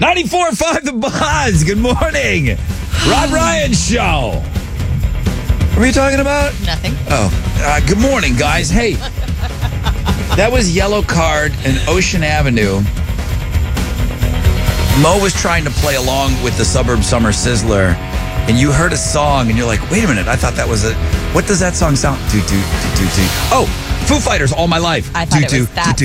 94.5 The Buzz. Good morning. Rod Ryan Show. What were you talking about? Nothing. Oh, good morning, guys. Hey, that was Yellow Card and Ocean Avenue. Mo was trying to play along with the Suburb Summer Sizzler, and you heard a song, and you're like, wait a minute, I thought that was it. What does that song sound? Oh, Foo Fighters, All My Life. I thought it was that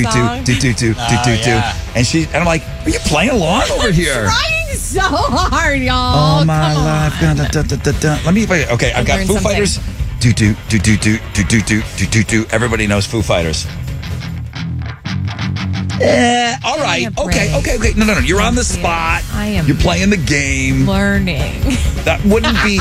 song. And I'm like, are you playing along over here? Trying so hard, y'all. All my life. Let me. Okay, I've got Foo Fighters. Everybody knows Foo Fighters. All right. Okay. No. You're on the spot. I am. You're playing the game. Learning. That wouldn't be.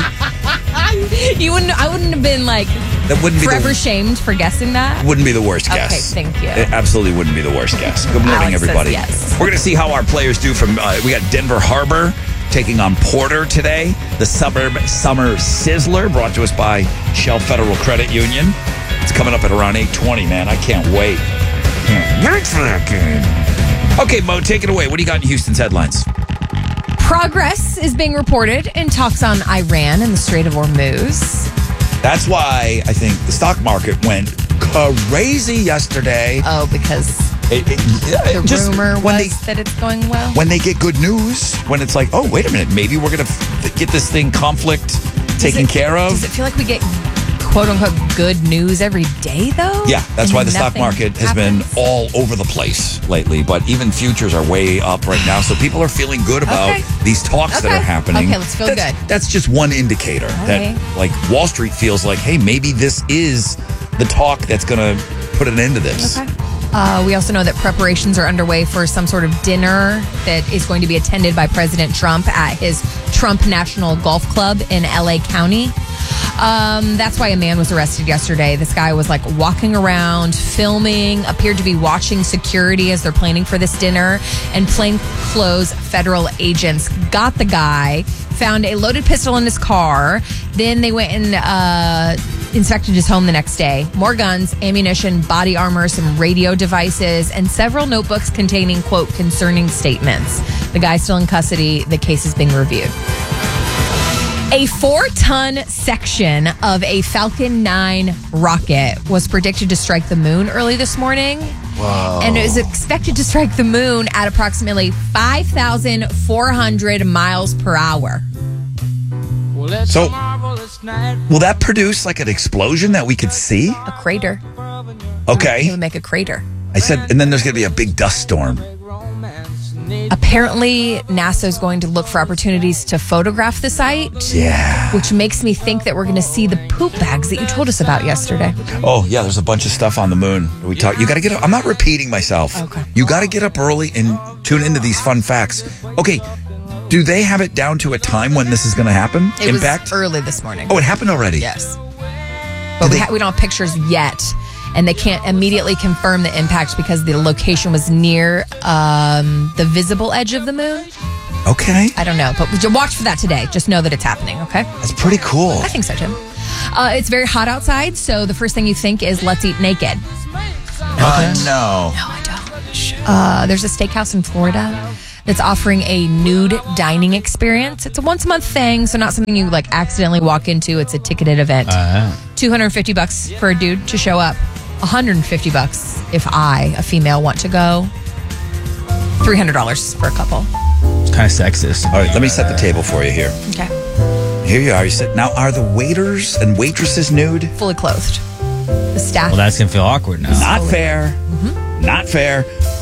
I wouldn't have been like. That wouldn't be forever shamed for guessing that. Wouldn't be the worst guess. Okay, thank you. It absolutely wouldn't be the worst guess. Good morning, everybody. Yes. We're going to see how our players do from. We got Denver Harbor taking on Porter today. The Suburb Summer Sizzler, brought to us by Shell Federal Credit Union. It's coming up at around 8:20. Man, I can't wait. Wait for that game. Okay, Mo, take it away. What do you got in Houston's headlines? Progress is being reported in talks on Iran and the Strait of Hormuz. That's why I think the stock market went crazy yesterday. Oh, because the rumor was that it's going well? When they get good news, when it's like, oh, wait a minute, maybe we're going to get this conflict taken care of. Does it feel like we get quote-unquote good news every day, though? Yeah, that's why the stock market has been all over the place lately. But even futures are way up right now. So people are feeling good about these talks that are happening. Okay, let's feel good. That's just one indicator that, like, Wall Street feels like, hey, maybe this is the talk that's going to put an end to this. Okay. We also know that preparations are underway for some sort of dinner that is going to be attended by President Trump at his Trump National Golf Club in LA County. That's why a man was arrested yesterday. This guy was like walking around, filming, appeared to be watching security as they're planning for this dinner, and plainclothes federal agents got the guy, found a loaded pistol in his car. Then they went and inspected his home the next day. More guns, ammunition, body armor, some radio devices, and several notebooks containing, quote, concerning statements. The guy's still in custody. The case is being reviewed. A 4-ton section of a Falcon 9 rocket was predicted to strike the moon early this morning. Wow. And it is expected to strike the moon at approximately 5,400 miles per hour. So, will that produce like an explosion that we could see? A crater. Okay. It would make a crater. I said, and then there's going to be a big dust storm. Apparently, NASA is going to look for opportunities to photograph the site. Yeah. Which makes me think that we're going to see the poop bags that you told us about yesterday. Oh, yeah, there's a bunch of stuff on the moon. You got to get up. I'm not repeating myself. Okay. You got to get up early and tune into these fun facts. Okay. Do they have it down to a time when this is going to happen? It was early this morning. Oh, it happened already? Yes. But we don't have pictures yet. And they can't immediately confirm the impact because the location was near the visible edge of the moon. Okay. I don't know, but watch for that today. Just know that it's happening, okay? That's pretty cool. I think so, too. It's very hot outside, so the first thing you think is let's eat naked. No. No, I don't. There's a steakhouse in Florida that's offering a nude dining experience. It's a once-a-month thing, so not something you like accidentally walk into. It's a ticketed event. $250 for a dude to show up. $150 if I, a female, want to go. $300 for a couple. It's kind of sexist. All right, let me set the table for you here. Okay. Here you are. You sit. Now, are the waiters and waitresses nude? Fully clothed. The staff. Well, that's going to feel awkward now. Not fair. Mm-hmm. Not fair.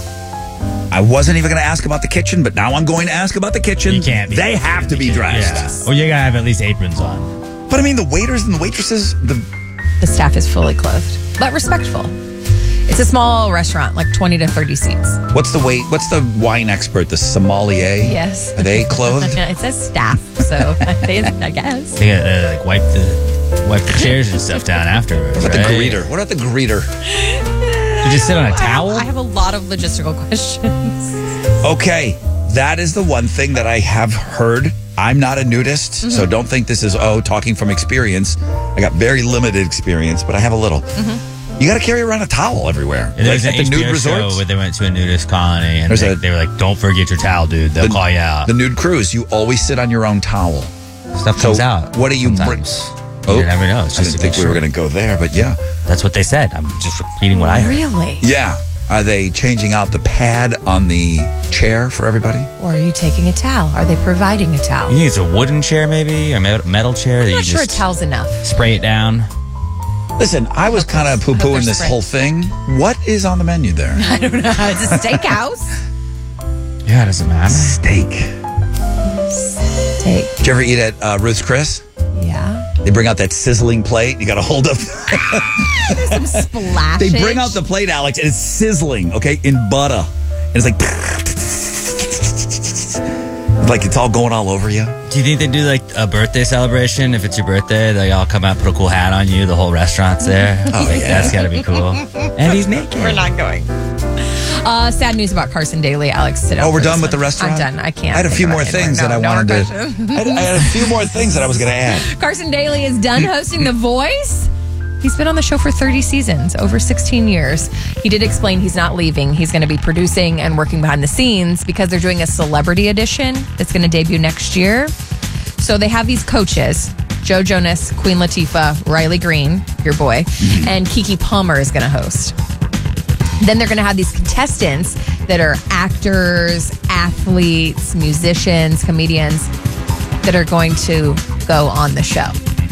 I wasn't even going to ask about the kitchen, but now I'm going to ask about the kitchen. You can't be. They have to be dressed. Yeah. Or you got to have at least aprons on. But I mean, the waiters and the waitresses, the staff is fully clothed, but respectful. It's a small restaurant, like 20 to 30 seats. What's the wine expert, the sommelier? Yes. Are they clothed? It says staff, so I guess. They got wipe the chairs and stuff down afterwards. What about the greeter? What about the greeter? You just sit on a towel? I have a lot of logistical questions. Okay, that is the one thing that I have heard. I'm not a nudist, so don't think this is, talking from experience. I got very limited experience, but I have a little. You got to carry around a towel everywhere. And there's Like an at the nude HBO resorts. show where they went to a nudist colony and they were like, "Don't forget your towel, dude. They'll call you out." The nude cruise, you always sit on your own towel. Stuff comes out. What do you bring? sometimes. You never know. It's I just didn't think we were going to go there, but yeah. That's what they said. I'm just repeating what I heard. Really? Yeah. Are they changing out the pad on the chair for everybody? Or are you taking a towel? Are they providing a towel? You think it's a wooden chair, maybe, or metal chair that I'm you not sure a just towel's enough. spray it down? Listen, I was kind of poo-pooing this spray. whole thing. What is on the menu there? I don't know. It's a steakhouse. Yeah, it doesn't matter. Steak. Steak. Did you ever eat at Ruth's Chris? Yeah. They bring out that sizzling plate. You got to hold up. Some splashage. They bring out the plate, Alex, and it's sizzling, okay, in butter. And it's like it's all going all over you. Do you think they do like a birthday celebration? If it's your birthday, they all come out, put a cool hat on you. The whole restaurant's there. Oh, yeah. That's got to be cool. And he's naked. We're not going. Sad news about Carson Daly, Alex. Sit down Oh, we're for done this with the one. restaurant? I'm done. I can't. I had a think few about more it anymore. things that I No wanted more to. questions. I had a few more things that I was going to add. Carson Daly is done hosting The Voice. He's been on the show for 30 seasons, over 16 years. He did explain he's not leaving. He's going to be producing and working behind the scenes because they're doing a celebrity edition that's going to debut next year. So they have these coaches, Joe Jonas, Queen Latifah, Riley Green, your boy, and Keke Palmer is going to host. Then they're going to have these contestants that are actors, athletes, musicians, comedians that are going to go on the show.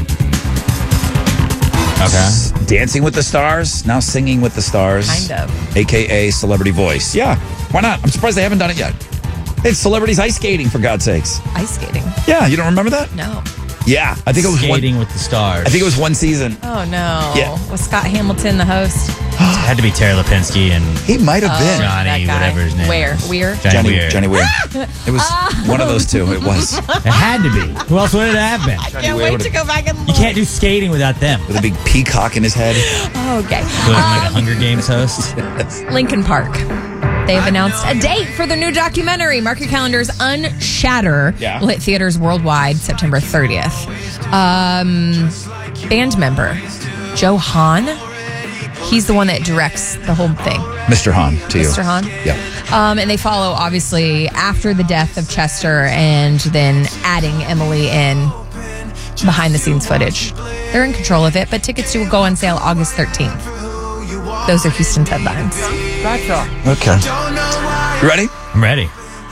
Okay. Dancing with the Stars, now Singing with the Stars. Kind of. AKA Celebrity Voice. Yeah, why not? I'm surprised they haven't done it yet. It's celebrities ice skating, for God's sakes. Ice skating. Yeah, you don't remember that? No. Yeah, I think it was Skating one. with the stars. I think it was one season. Oh, no. Yeah. Was Scott Hamilton the host? It had to be Terry Lipinski and He might have been. Johnny, that guy. whatever his name Where? is. Weir? Johnny Weir. Johnny Weir. It was one of those two. It was. It had to be. Who else would it have been? Can't wait to go back and look. You can't do skating without them. With a big peacock in his head. Okay. Who was like a Hunger Games host. Lincoln Park. They have announced a date for their new documentary. Mark your calendars. Unshatter. Yeah. Will hit theaters worldwide September 30th. Band member Joe Hahn. He's the one that directs the whole thing. Mr. Hahn, to you. Mr. Hahn. Yeah. And they follow, obviously, after the death of Chester and then adding Emily in behind the scenes footage. They're in control of it, but tickets do go on sale August 13th. Those are Houston's headlines. Okay. You ready? I'm ready.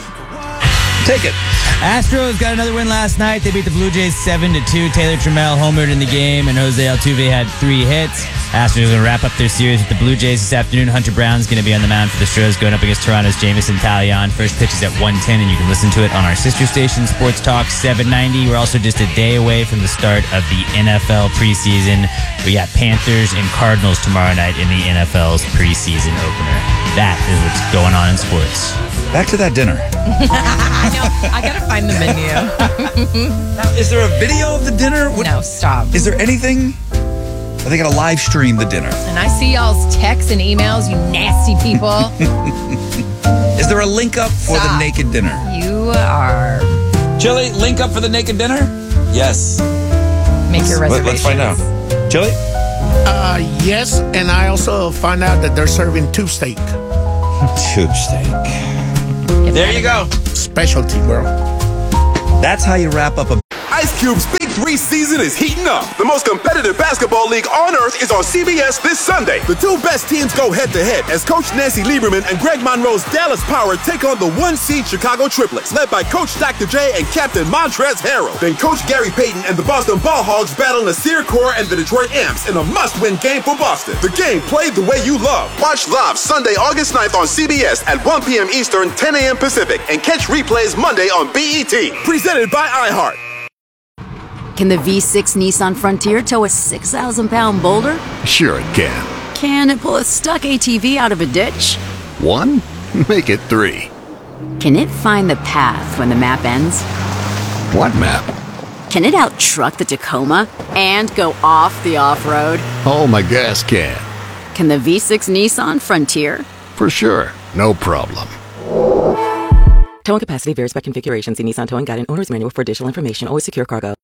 Take it. Astros got another win last night. They beat the Blue Jays 7-2. Taylor Trammell homered in the game, and Jose Altuve had 3 hits. Astros are going to wrap up their series with the Blue Jays this afternoon. Hunter Brown's going to be on the mound for the Astros, going up against Toronto's Jamison Talion. First pitch is at 1:10, and you can listen to it on our sister station, Sports Talk 790. We're also just a day away from the start of the NFL preseason. We got Panthers and Cardinals tomorrow night in the NFL's preseason opener. That is what's going on in sports. Back to that dinner. I know. I got to find the menu. Now, is there a video of the dinner? No, stop. Is there anything? Are they going to live stream the dinner? And I see y'all's texts and emails, you nasty people. Is there a link up for the Stop. naked dinner? You are. Chili, link up for the naked dinner? Yes. Make your reservations. Let's find out. Chili? Yes, and I also found out that they're serving tube steak. Tube steak. There you go. Specialty, bro. That's how you wrap up a... Ice Cube's Big 3 season is heating up. The most competitive basketball league on earth is on CBS this Sunday. The 2 best teams go head-to-head as Coach Nancy Lieberman and Greg Monroe's Dallas Power take on the 1-seed Chicago Triplets, led by Coach Dr. J and Captain Montrezl Harrell. Then Coach Gary Payton and the Boston Ball Hogs battle Nasir Kaur and the Detroit Amps in a must-win game for Boston. The game played the way you love. Watch live Sunday, August 9th on CBS at 1 p.m. Eastern, 10 a.m. Pacific, and catch replays Monday on BET. Presented by iHeart. Can the V6 Nissan Frontier tow a 6,000-pound boulder? Sure it can. Can it pull a stuck ATV out of a ditch? 1? Make it 3. Can it find the path when the map ends? What map? Can it out-truck the Tacoma and go off the off-road? Oh, my gas can. Can the V6 Nissan Frontier? For sure. No problem. Towing capacity varies by configuration. See Nissan Towing Guide and Owner's Manual for additional information. Always secure cargo.